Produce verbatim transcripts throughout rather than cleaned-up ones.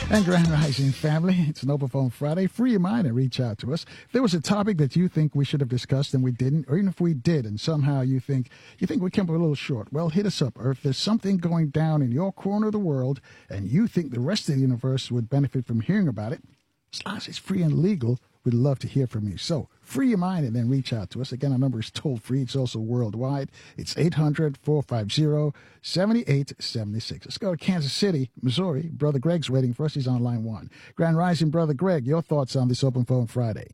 And Grand Rising family, it's an Open Phone Friday. Free your mind and reach out to us. If there was a topic that you think we should have discussed and we didn't, or even if we did and somehow you think you think we came up a little short, well, hit us up. Or if there's something going down in your corner of the world and you think the rest of the universe would benefit from hearing about it, as long as it's free and legal, we'd love to hear from you. So free your mind and then reach out to us. Again, our number is toll free. It's also worldwide. It's eight hundred, four five zero, seven eight seven six. Let's go to Kansas City, Missouri. Brother Greg's waiting for us. He's on line one. Grand Rising, Brother Greg, your thoughts on this Open Phone Friday?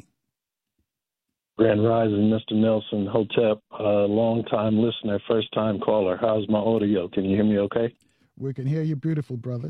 Grand Rising, Mister Nelson, Hotep, uh, long-time listener, first-time caller. How's my audio? Can you hear me okay? We can hear you beautiful, brother.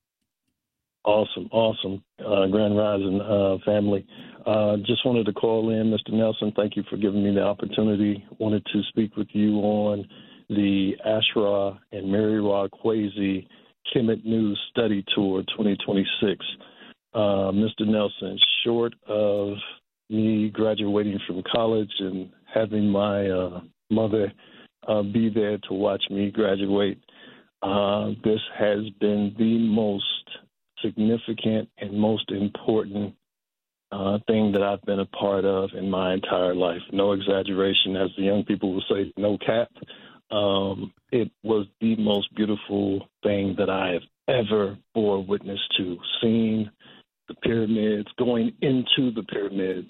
Awesome, awesome. Uh, Grand Rising uh, family. Uh, just wanted to call in, Mister Nelson. Thank you for giving me the opportunity. Wanted to speak with you on the Ashraf and Mary Kwesi Kemet News Study Tour twenty twenty-six. Uh, Mister Nelson, short of me graduating from college and having my uh, mother uh, be there to watch me graduate, uh, this has been the most significant and most important uh, thing that I've been a part of in my entire life. No exaggeration, as the young people will say, no cap. Um, it was the most beautiful thing that I have ever bore witness to, seeing the pyramids, going into the pyramids,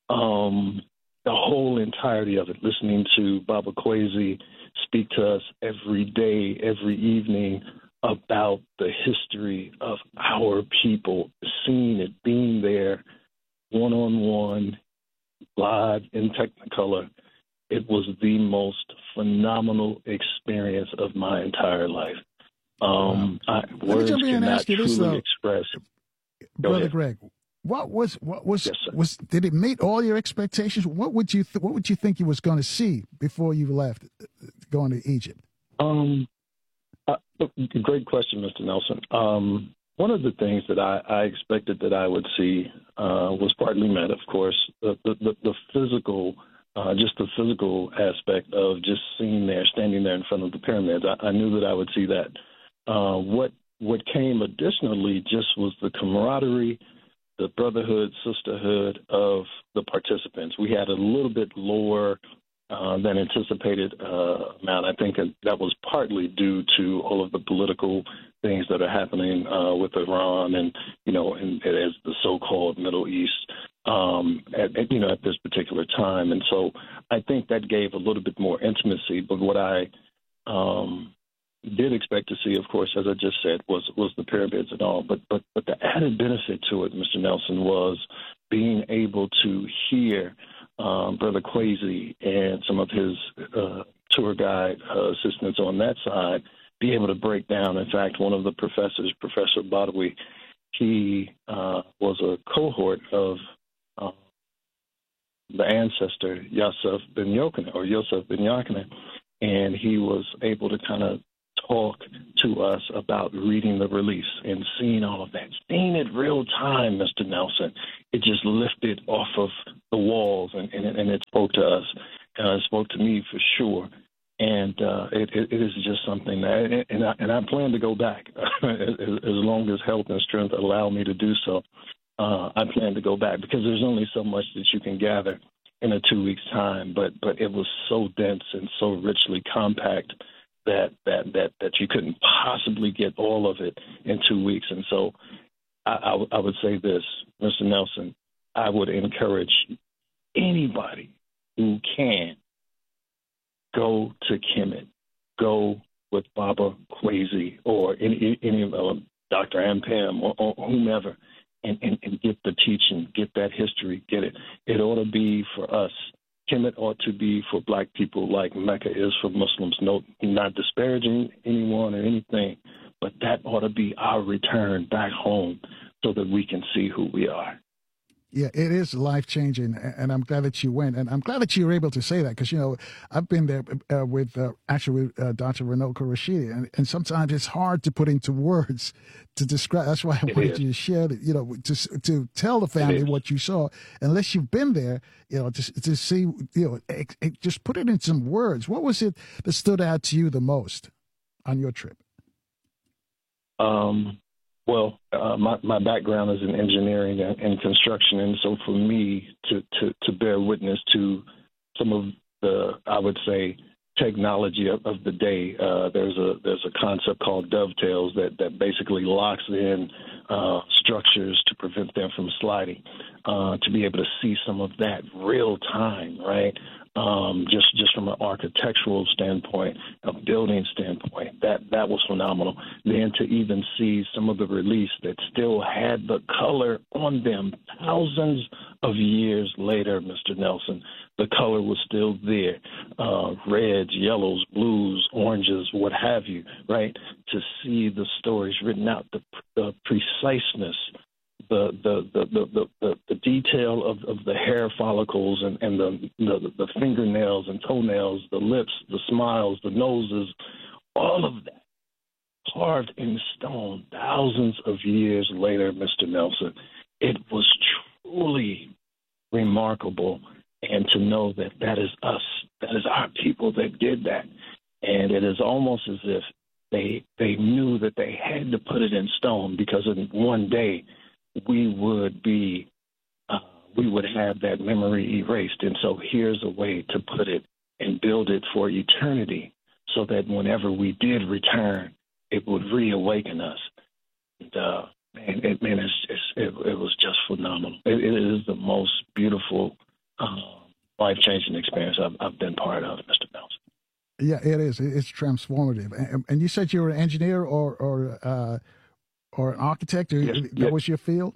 um, the whole entirety of it, listening to Baba Kwesi speak to us every day, every evening, about the history of our people, seeing it, being there, one-on-one, live in Technicolor. It was the most phenomenal experience of my entire life. Um, wow. I, words cannot truly this, express. Go Brother ahead. Greg, what was what was yes, was did it meet all your expectations? What would you th- what would you think you was going to see before you left, going to Egypt? Um. Uh, great question, Mister Nelson. Um, one of the things that I, I expected that I would see uh, was partly met, of course, the, the, the, the physical, uh, just the physical aspect of just seeing there, standing there in front of the pyramids. I, I knew that I would see that. Uh, what what came additionally just was the camaraderie, the brotherhood, sisterhood of the participants. We had a little bit lower Uh, than anticipated uh, amount. I think that was partly due to all of the political things that are happening uh, with Iran and, you know, and, and as the so-called Middle East, um, at, at, you know, at this particular time. And so I think that gave a little bit more intimacy. But what I um, did expect to see, of course, as I just said, was was the pyramids and all. But but but the added benefit to it, Mister Nelson, was being able to hear Um, Brother Kwesi and some of his uh, tour guide uh, assistants on that side be able to break down. In fact, one of the professors, Professor Badawi, he uh, was a cohort of uh, the ancestor Yosef ben Yochanan, or Yosef ben Yochanan, and he was able to kind of talk to us about reading the release and seeing all of that, seeing it real time, Mister Nelson. It just lifted off of the walls, and, and, and it spoke to us. Uh, it spoke to me for sure. And uh, it, it, it is just something that, and I, and I plan to go back as, as long as health and strength allow me to do so. Uh, I plan to go back because there's only so much that you can gather in a two weeks time, but but it was so dense and so richly compact that that that that you couldn't possibly get all of it in two weeks. And so I, I, w- I would say this, Mister Nelson, I would encourage anybody who can go to Kemet, go with Baba Kwesi or any, any of uh, Doctor Ampam or, or whomever, and, and, and get the teaching, get that history, get it. It ought to be for us. Kemet ought to be for black people like Mecca is for Muslims. No, not disparaging anyone or anything, but that ought to be our return back home so that we can see who we are. Yeah, it is life-changing, and I'm glad that you went. And I'm glad that you were able to say that because, you know, I've been there uh, with, uh, actually, with uh, Doctor Runoko Rashidi, and, and sometimes it's hard to put into words to describe. That's why I It wanted is. you to share, the, you know, to to tell the family what you saw. Unless you've been there, you know, to, to see, you know, it, it, just put it in some words. What was it that stood out to you the most on your trip? Um. Well, uh, my, my background is in engineering and, and construction, and so for me to, to, to bear witness to some of the, I would say, technology of, of the day, uh, there's a there's a concept called dovetails that, that basically locks in uh, structures to prevent them from sliding. Uh, to be able to see some of that real time, right? Um, just just from an architectural standpoint, a building standpoint, that that was phenomenal. Then to even see some of the release that still had the color on them thousands of years later, Mister Nelson, the color was still there, uh, reds, yellows, blues, oranges, what have you, right? To see the stories written out, the, the preciseness, The the, the, the, the the detail of, of the hair follicles and, and the, the the fingernails and toenails, the lips, the smiles, the noses, all of that carved in stone thousands of years later, Mister Nelson. It was truly remarkable, and to know that that is us, that is our people that did that. And it is almost as if they they knew that they had to put it in stone, because in one day we would be, uh, we would have that memory erased. And so here's a way to put it and build it for eternity, so that whenever we did return, it would reawaken us. And, uh, man, it, man it's, it's, it, it was just phenomenal. It, it is the most beautiful, uh, life-changing experience I've, I've been part of, Mister Nelson. Yeah, it is. It's transformative. And, and you said you were an engineer or, or, uh, or an architect, or yes, that yes. was your field?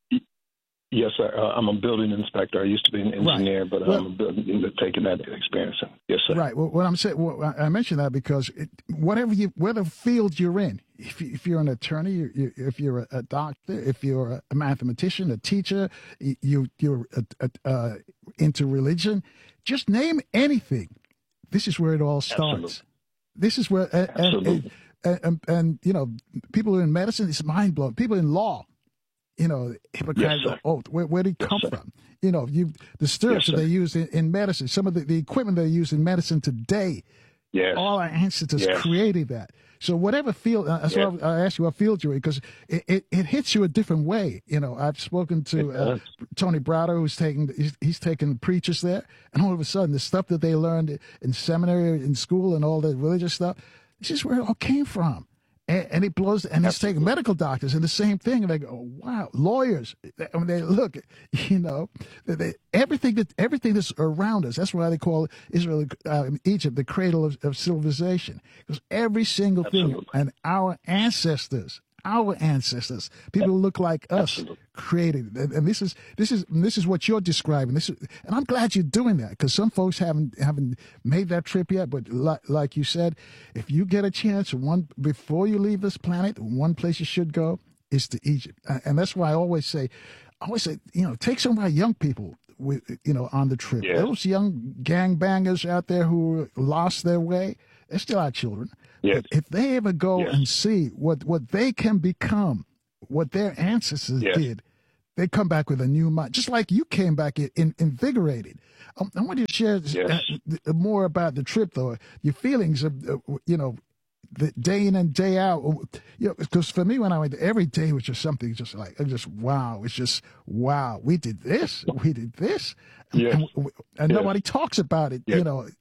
Yes, sir. Uh, I'm a building inspector. I used to be an engineer, right. but well, I'm building, taking that experience. Yes, sir. Right. Well, what I'm saying, well, I mentioned that because it, whatever you, whatever field you're in, if, you, if you're an attorney, you, you, if you're a, a doctor, if you're a mathematician, a teacher, you you're a, a, uh, into religion, just name anything. This is where it all starts. Absolutely. This is where, and, Absolutely. And, and, and, you know, people in medicine, it's mind blowing. People in law, you know, Hippocratic yes, oath, where, where did it come yes, from? You know, you the stirrups yes, that they use in, in medicine, some of the, the equipment they use in medicine today, yes. all our ancestors yes. created that. So whatever field, uh, that's yes. why I asked you what field you're in, because it, it, it hits you a different way. You know, I've spoken to uh, Tony Browder, who's taking, he's, he's taking preachers there, and all of a sudden the stuff that they learned in seminary, in school, and all the religious stuff, this is where it all came from. And, and it blows, and it's taking medical doctors and the same thing. And they go, wow, lawyers. I mean, they look, you know, they, they, everything that everything that's around us. That's why they call Israel, uh, Egypt, the cradle of, of civilization, because every single Absolutely. thing, and our ancestors, our ancestors, people who look like us, Absolutely. created it. And, and this is this is this is what you're describing. This is, and I'm glad you're doing that, because some folks haven't haven't made that trip yet. But like, like you said, if you get a chance, one before you leave this planet, one place you should go is to Egypt. And that's why I always say, I always say, you know, take some of our young people with, you know, on the trip. Yes. Those young gangbangers out there who lost their way, they're still our children. Yes. But if they ever go yes. and see what, what they can become, what their ancestors yes. did, they come back with a new mind, just like you came back in, in, invigorated. Um, I want you to share yes. uh, more about the trip, though, your feelings of, uh, you know, the day in and day out. You know, because for me, when I went, every day was just something just like, just wow. It's just, wow, we did this, we did this. Yes. And, and, and yes. nobody talks about it, yes. you know.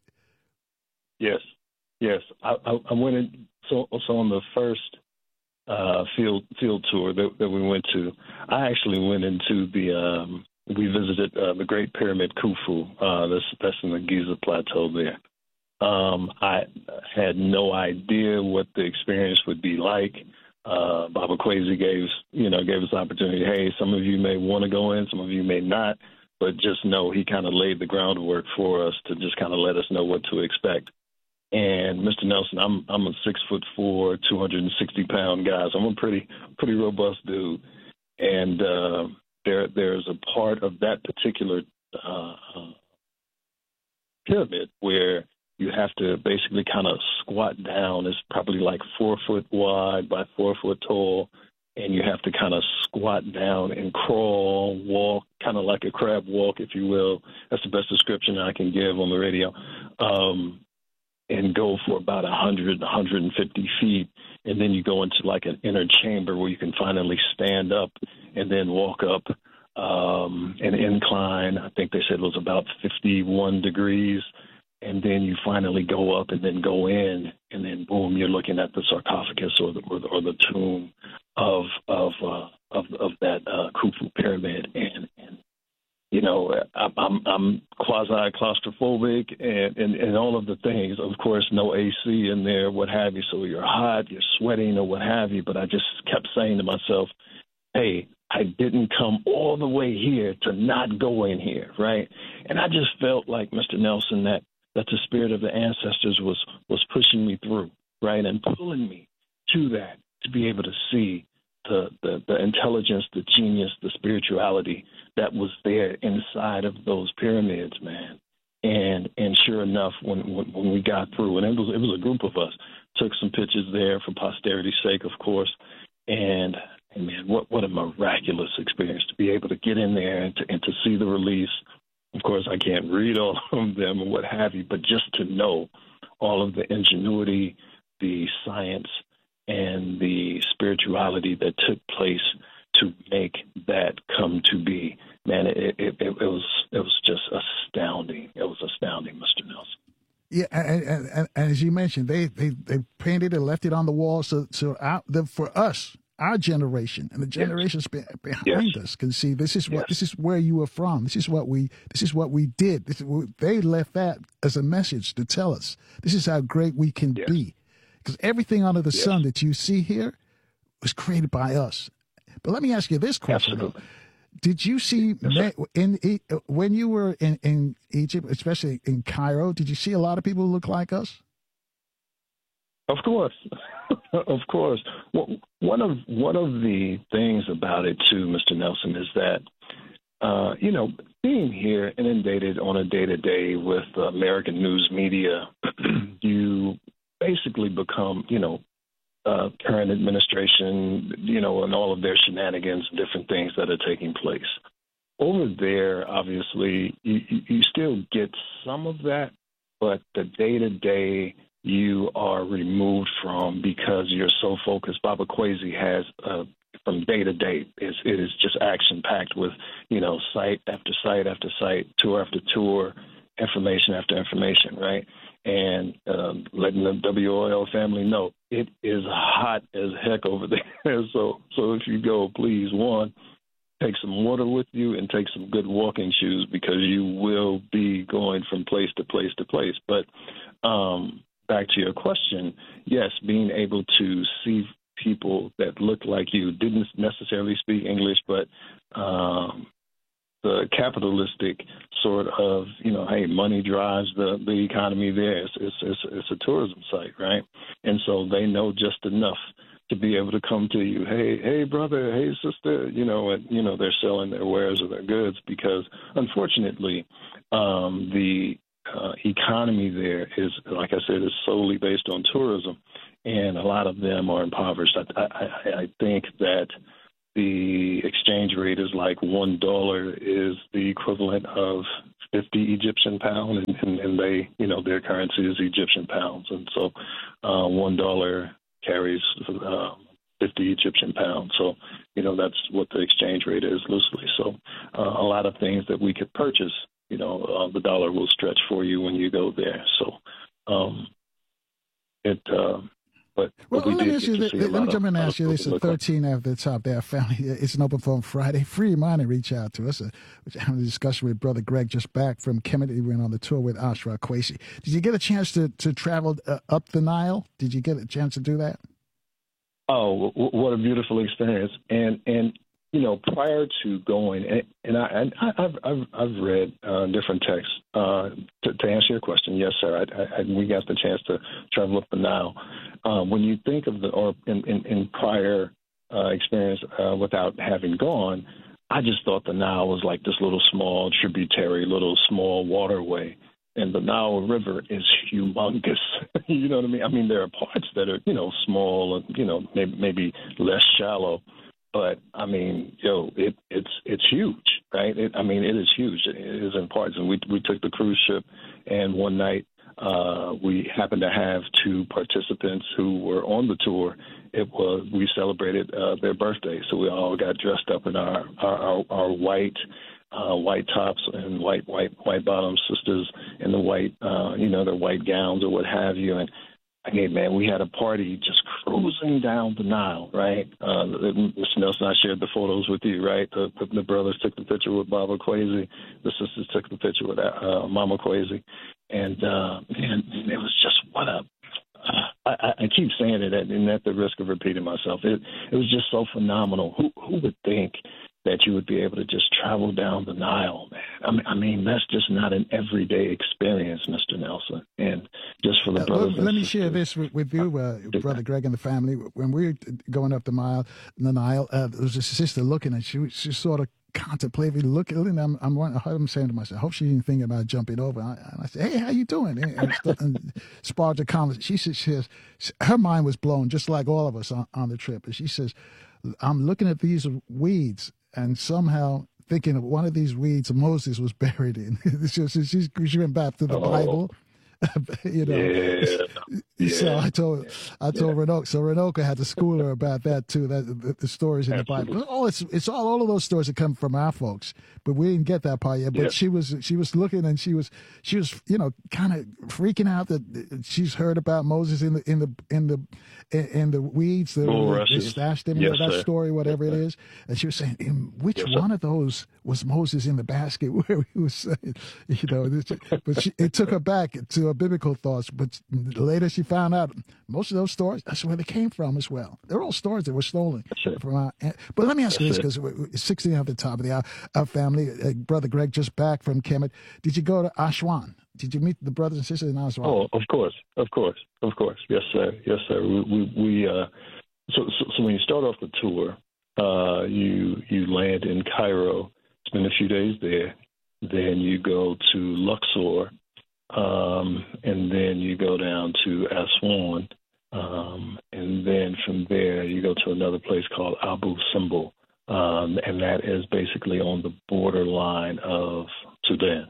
Yes. Yes, I, I, I went in. So, so on the first uh, field field tour that, that we went to, I actually went into the. Um, we visited uh, the Great Pyramid Khufu. Uh, that's that's in the Giza Plateau there. Um, I had no idea what the experience would be like. Uh, Baba Kwesi gave you know gave us the opportunity. Hey, some of you may want to go in, some of you may not, but just know he kind of laid the groundwork for us to just kind of let us know what to expect. And Mister Nelson, I'm I'm a six foot four, two hundred sixty pound guy. So I'm a pretty pretty robust dude. And uh, there there's a part of that particular uh, pyramid where you have to basically kind of squat down. It's probably like four foot wide by four foot tall, and you have to kind of squat down and crawl, walk, kind of like a crab walk, if you will. That's the best description I can give on the radio. Um, and go for about one hundred, one hundred fifty feet. And then you go into like an inner chamber where you can finally stand up and then walk up um, an incline. I think they said it was about fifty-one degrees. And then you finally go up and then go in, and then boom, you're looking at the sarcophagus or the or the, or the tomb of of uh, of, of that uh, Khufu pyramid. And, and you know, I'm I'm, I'm quasi claustrophobic and, and and all of the things. Of course, no A C in there, what have you. So you're hot, you're sweating, or what have you. But I just kept saying to myself, hey, I didn't come all the way here to not go in here, right? And I just felt like, Mister Nelson, that that the spirit of the ancestors was was pushing me through, right, and pulling me to that, to be able to see the, the, the intelligence, the genius, the spirituality that was there inside of those pyramids, man. And and sure enough, when, when when we got through, and it was it was a group of us, took some pictures there for posterity's sake, of course, and and man, what what a miraculous experience to be able to get in there and to and to see the release. Of course, I can't read all of them and what have you, but just to know all of the ingenuity, the science, and the spirituality that took place to make that come to be, man, it, it, it, it was it was just astounding. It was astounding, Mister Nelson. Yeah, and, and, and as you mentioned, they, they, they painted it, left it on the wall, so so our, the, for us, our generation and the generations yes. be, behind yes. us can see this is what yes. this is where you were from. This is what we this is what we did. This is what, they left that as a message to tell us this is how great we can yes. be, because everything under the yes. sun that you see here was created by us. But let me ask you this question: Absolutely. Did you see yes, in, in when you were in, in Egypt, especially in Cairo? Did you see a lot of people who look like us? Of course, of course. Well, one of one of the things about it too, Mister Nelson, is that uh, you know, being here inundated on a day to day with uh, American news media, you basically become, you know, uh, current administration, you know, and all of their shenanigans, different things that are taking place over there. Obviously, you, you still get some of that, but the day to day you are removed from because you're so focused. Baba Kwesi has, uh, from day to day, is it is just action packed with, you know, site after site after site, tour after tour, information after information, right? And um, letting the W O L family know it is hot as heck over there. so, so if you go, please, one, take some water with you and take some good walking shoes, because you will be going from place to place to place. But um, back to your question, yes, being able to see people that look like you, didn't necessarily speak English, but um, the capitalistic sort of, you know, hey, money drives the, the economy there. It's, it's, it's, it's a tourism site, right? And so they know just enough to be able to come to you, hey, hey, brother, hey, sister, you know, and, you know, they're selling their wares or their goods, because unfortunately um, the uh, economy there is, like I said, is solely based on tourism, and a lot of them are impoverished. I, I, I think that the exchange rate is like one dollar is the equivalent of fifty Egyptian pounds, and, and, and they, you know, their currency is Egyptian pounds, and so uh, one dollar carries uh, fifty Egyptian pounds. So, you know, that's what the exchange rate is loosely. So uh, a lot of things that we could purchase, you know, uh, the dollar will stretch for you when you go there. So um, it. Uh, But, well, but we let me ask you. Let, let me jump in and ask you this: at thirteen at the top there, family. It's an open phone Friday. Free your mind and reach out to us. Uh, we're having a discussion with Brother Greg just back from Kemet. He went on the tour with Ashra Kwesi. Did you get a chance to to travel uh, up the Nile? Did you get a chance to do that? Oh, w- what a beautiful experience! And and you know, prior to going, and, and I and I've I've I've read uh, different texts uh, to, to answer your question. Yes, sir. I, I, we got the chance to travel up the Nile. Um, when you think of the, or in, in, in prior uh, experience uh, without having gone, I just thought the Nile was like this little small tributary, little small waterway. And the Nile River is humongous. You know what I mean? I mean, there are parts that are, you know, small and, you know, maybe, maybe less shallow. But, I mean, yo, it, it's it's huge, right? It, I mean, it is huge. It is in parts. And we we took the cruise ship, and one night uh, we happened to have two participants who were on the tour. It was we celebrated uh, their birthday, so we all got dressed up in our our, our, our white uh, white tops and white white white bottoms, sisters in the white uh, you know their white gowns or what have you. And I mean, man, we had a party just cruising down the Nile, right? Uh, Mister Nelson, I shared the photos with you, right? The, the, the brothers took the picture with Baba Kwesi. The sisters took the picture with uh, Mama Kwesi. And, uh, and it was just what a – I, I keep saying it, and at the risk of repeating myself. It, it was just so phenomenal. Who, who would think that you would be able to just travel down the Nile, man? I mean, I mean that's just not an everyday experience, Mister Nelson. And just for the uh, brothers Let, let me share this with, with you, uh, Brother Greg and the family. When we were going up the Nile, the Nile, uh, there was a sister looking, and she, she sort of contemplatively looking. I'm, I'm, I'm saying to myself, I hope she didn't think about jumping over. And I, I said, hey, how you doing? And, and, and sparked a conversation. She says, she says, her mind was blown, just like all of us on, on the trip. And she says, I'm looking at these weeds, and somehow thinking of one of these weeds Moses was buried in. she, she, she went back to the oh. Bible. you know, yeah. so yeah. I told I told yeah. Renoka. So Renoka had to school her about that too. That the, the stories in Absolutely. the Bible. Oh, it's it's all all of those stories that come from our folks, but we didn't get that part yet. But yeah. she was she was looking, and she was she was you know kind of freaking out that she's heard about Moses in the in the in the in, in the weeds. The, they stashed him. Yes, you know, that sir. story, whatever yes, it is. And she was saying, in which yes, one of those was Moses in the basket where he was saying, you know, but she, it took her back to her biblical thoughts. But later she found out most of those stories, that's where they came from as well. They're all stories that were stolen from our. But let me ask you this, because it's sixteen at the top of the hour. Our family, uh, Brother Greg, just back from Kemet. Did you go to Aswan? Did you meet the brothers and sisters in Aswan? Oh, of course, of course, of course. Yes, sir. Yes, sir. We, we, we uh, so, so, so when you start off the tour, uh, you you land in Cairo, spend a few days there, then you go to Luxor, um, and then you go down to Aswan, um, and then from there you go to another place called Abu Simbel, um, and that is basically on the borderline of Sudan.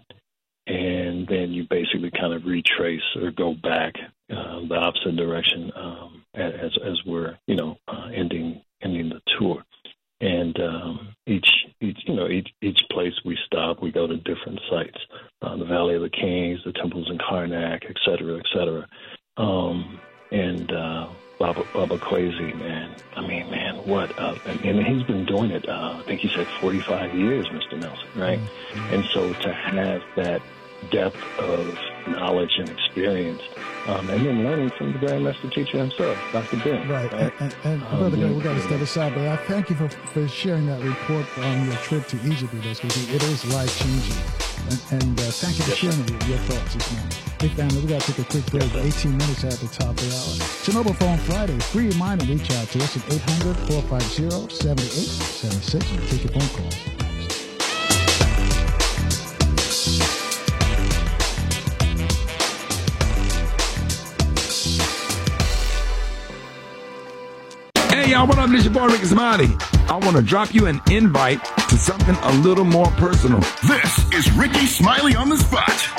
And then you basically kind of retrace or go back uh, the opposite direction um, as as we're you know uh, ending ending the tour. And um, each each you know each each place we stop, we go to different sites, uh, the Valley of the Kings, the temples in Karnak, et cetera, et cetera. Um, and uh, Baba, Baba Kwesi, man, I mean, man, what? Uh, and, and he's been doing it. Uh, I think he said forty-five years, Mister Nelson, right? Mm-hmm. And so to have that depth of knowledge and experience, um, and then learning from the Grand Master Teacher himself, Doctor Ben. Right, right? and, and, and um, Brother Greg, we got to step aside, but I thank you for, for sharing that report on your trip to Egypt with us, because it is life-changing. And, and uh, thank you for sharing your, your thoughts this morning. Hey, family, we got to take a quick break. eighteen minutes at the top of the hour. Chernobyl Phone Friday. Free your mind and reach out to us at eight hundred, four five zero, seven eight seven six. Take your phone call. Hey, y'all, what up? This your boy, Ricky Smiley. I want to drop you an invite to something a little more personal. This is Ricky Smiley on the Spot.